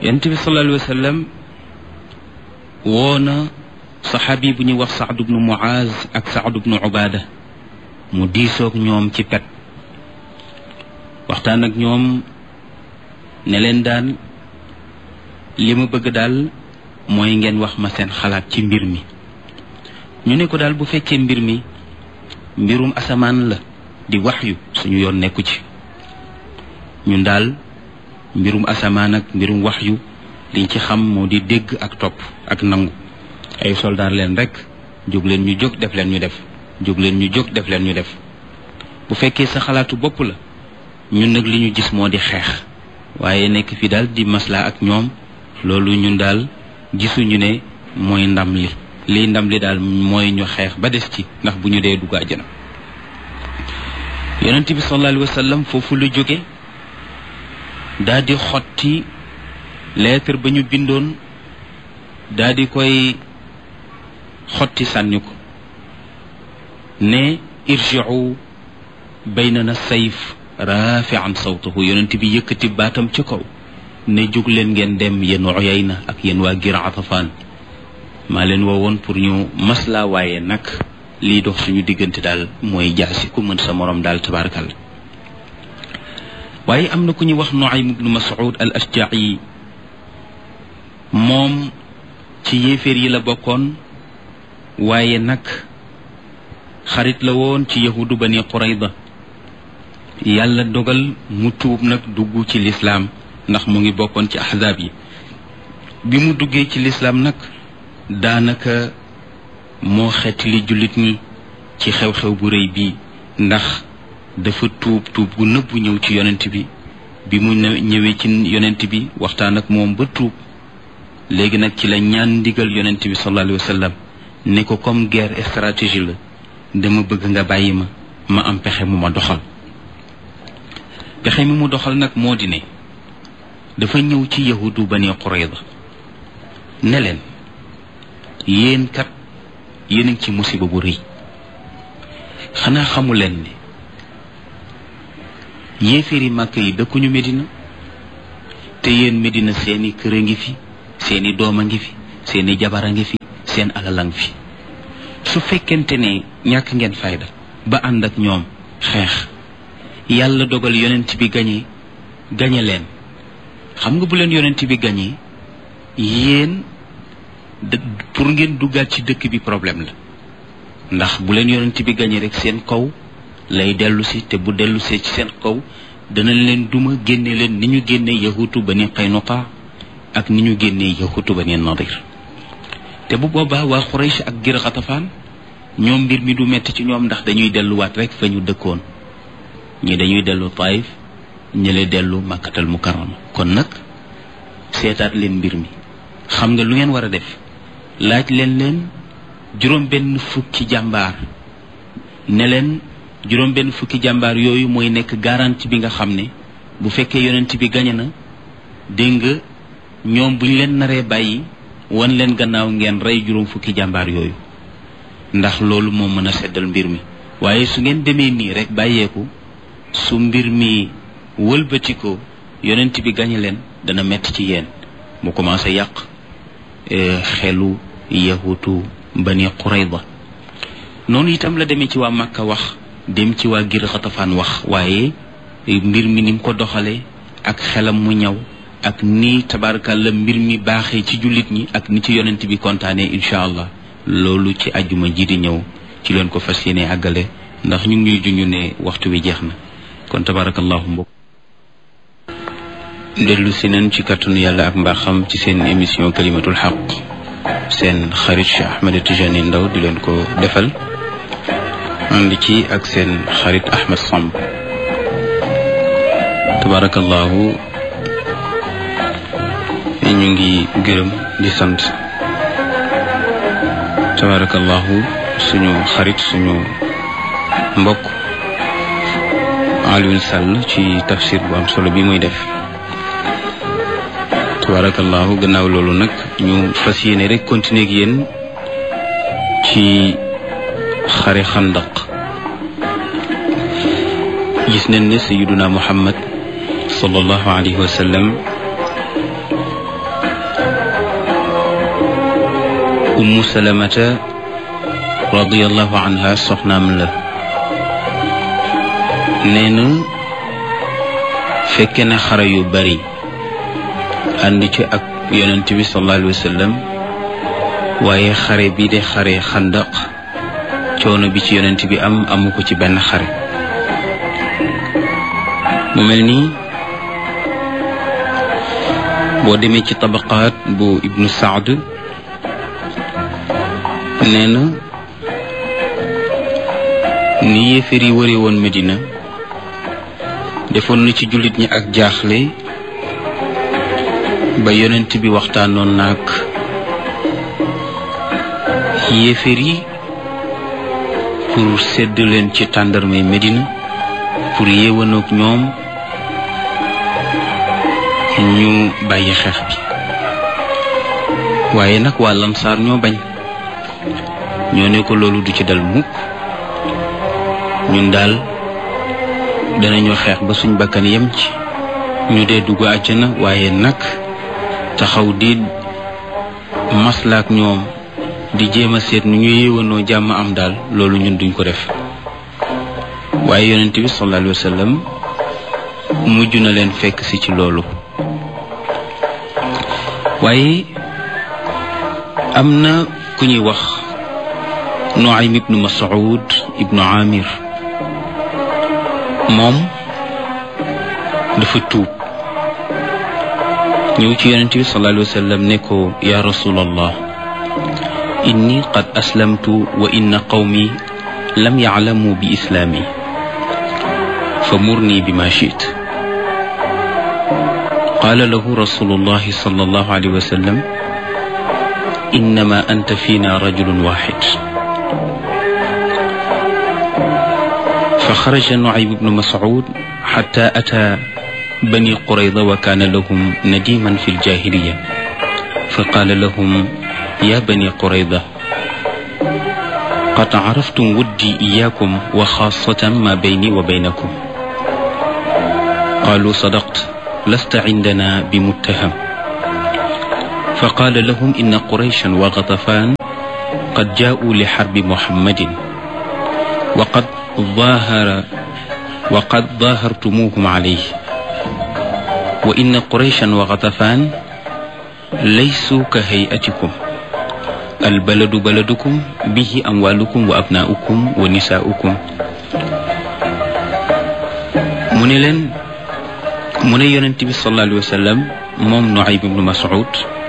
yonent bi sallallahu alayhi wa sallam woona saxaabi bu ñuy wax Saad ibnu Muaz ak Saad ibnu Ubaada mu diisoog ñoom ci pet waxtaan ak ñoom ne leen daal li ma bëgg daal mooy ngeen wax ma seen xalaat ci mbir mi. ñu ne ko daal bu fekkee mbir mi mbirum asamaan la di waxyu suñu yoon nekku ci, ñun daal mbirum asamaan ak mbirum waxyu liñ ci xam moo di dégg ak topp ak nangu. ay soldaar leen rek, jóg leen ñu jóg def leen ñu def, jóg leen ñu jóg def leen ñu def. bu fekkee sa xalaatu bopp la ñun nag li ñu gis moo di xeex, waaye nekk fi daal di maslaa ak ñoom loolu ñun daal gisuñu ne mooy ndam li. lii ndam li daal mooy ñu xeex ba des ci, ndax bu ñu dee dugg àjjana. yonent bi sallallahu alayhi wa sallam foofu lu jóge daal di xotti lettre ba ñu bindoon, daal di koy xotti sànni ko ne irji'u baynana sayf rafi'an sawtahu. yonent bi yëkkati baatam ci kaw ne jóg leen ngeen dem yéen Uyayna ak yéen waa Gir Atafaan, maa leen woowoon pour ñu maslaa, waaye nag lii dox suñu diggante daal mooy jaasi, ku mën sa morom daal tabaarakalla. waaye am na ku ñuy wax Nuaym ibnu Mas'ud al Ashja'i, moom ci yéeféer yi la bokkoon, waaye nag xarit la woon ci yahudu Bani Qurayda. yàlla dogal mu tuub nag dugg ci lislaam, ndax mu ngi bokkoon ci ahzaab yi. bi mu duggee ci lislaam nag daanaka moo xeetli jullit ñi ci xew-xew bu rëy bii, ndax dafa tuub gu nëbbu ñëw ci yonent bi. bi mu ñëwee ci yonent bi waxtaan ak moom ba tuub, léegi nag ci la ñaan ndigal yonent bi sallallahu alayhi wa sallam ne ko comme guerre stratégie la, dama bëgg nga bàyyi ma am pexe mu ma doxal. pexe mi mu doxal nag moo di ne dafa ñëw ci yahudu Bani Qurayza ne leen yéen kat yéen a ngi ci musiba bu rëy. xanaa xamu leen ne yéeféeri màkk yi dëkkuñu Medina, te yéen Medina seeni kër a ngi fi, seeni doom a ngi fi, seeni jabar a ngi fi, seen alal a ngi fi. su fekkente ne ñàkk ngeen fayda ba ànd ak ñoom xeex, yàlla dogal yonent bi gañe leen, xam nga bu leen yonent bi gañee yéen pour ngeen duggaat ci dëkk bi problème la, ndax bu leen yonent bi gañee rek seen kaw lay dellu si, te bu dellu see ci seen kaw danañ leen duma génne leen ni ñu génnee yahutu Bani Qaynuqa ak ni ñu génnee yahutu Bani Nadir. te bu boobaa waa Quraysh ak Gir Xatafaan ñoom mbir mi du metti ci ñoom, ndax dañuy delluwaat rek fa ñu dëkkoon. ñi dañuy dellu Taif, ñële dellu Makkatal Mukarrama. kon nag seetaat leen mbir mi, xam nga lu ngeen war a def, laaj leen juróom benn fukki jàmbaar, ne leen juróom benn fukki jàmbaar yooyu mooy nekk garantie bi nga xam ne bu fekkee yonent bi gañe na, dégg nga ñoom bu ñu leen naree bàyyi wan leen gannaaw, ngeen rey juróom fukki jàmbaar yooyu, ndax loolu moo mën a seddal mbir mi. waaye su ngeen demee nii rek bàyyeeku, su mbir mi wëlbatikoo yonent bi gañe leen, dana metti ci yéen. mu commencé yàq xelu yahutu Bani Qurayza. noonu itam la demee ci waa Makka wax, dem ci waa Gir Xatafaan wax, waaye mbir mi ni mu ko doxalee ak xelam mu ñaw ak ni tabarakalla mbir mi baaxee ci jullit ñi ak ni ci yonent bi kontaanee, incha allah loolu ci àjjuma ji di ñëw ci leen ko fas yéene àggale, ndax ñu ngi ñuy junj ne waxtu bi jeex na. kon tabarakallahu mbokk dellu si nañ ci kàttanu yàlla ak mbaaxam ci seen émission kalimatul xaq, seen xarit Cheikh Ahmed Tijani Ndaw di leen ko defal, ànd ci ak seen xarit Ahmed Samb. tabarakallahu ñu ngi gërëm di sant tabarakallahu suñu xarit suñu mbokk Alioune Sall ci tafsir bu am solo bi muy def. tabarakallahu gannaaw loolu nag ñu fas yéene rek continuer ak yéen ci xare xandaq. gis nañ ne sayyiduna Muhammad sallallahu alayhi wa sallam ummu salamata radiyallahu anha soxnaam la. nee na fekke na xare yu bari ànd ci ak yonent bi sallallahu alayhi wa sallam, waaye xare bi de xare xandaq coono bi ci yonent bi amu ko ci benn xare. mu mel nii boo demee ci tabaqaat bu ibnu Saad nee na ni yéefar yi wëre woon Medina defoon na ci jullit ñi ak jaaxle ba yonent bi waxtaanoon naag yéefar yi pour sedd leen ci tàndarmay Medina pour yéwanoog ñoom ñu bàyyi xeex bi. waaye nag waa Lansaar ñoo bañ, ñoo ne ko loolu du ci dal mukk, ñun daal danañu xeex ba suñ bakkan yem ci ñu dee dugg àjjana, waaye nag taxaw di maslaak ñoom di jéem a seet nu ñu yéwanoo jàmm am daal, loolu ñun duñ ko def. waaye yonent bi sallallahu alayhi wa sallam mujj na leen fekk si ci loolu. waaye am na ku ñuy wax Nuaym ibnu Mas'ud ibnu Amir, moom dafa tuub ñëw ci yonent bi sallallahu alayhi wa sallam ne ko ya rasulallah, inni qad aslamtu wa inna qawmi lam ya'lamu bi islaami fa murni bima shi'ta. qaala lahu rasulullahi sallallahu alayhi wa sallam innama anta fiina rajulun waxid. fa xaraja Nuaym ibnu Mas'ud xatta ataa bani Qurayda wa kaana lahum nadiman fi ljahiliya fa qaala lahum ya bani Qurayda qad caraftum wuddi iyaakum wa xaasatan ma bayni wa baynakum. qaalu sadaqta lasta cindana bimuttaham. fa qaala lahum inna qurayshan wa Gatafaan qad jaa'uu li xarbi Muhammadin wa qad ظاهرتموهم عليه وإن قريشا وغطفان ليسوا كهيئتكم البلد بلدكم به أموالكم وأبناؤكم ونساؤكم. mu ne yonent bi sallallahu alayhi wa sallam moom Nuaym ibnu Mas'ud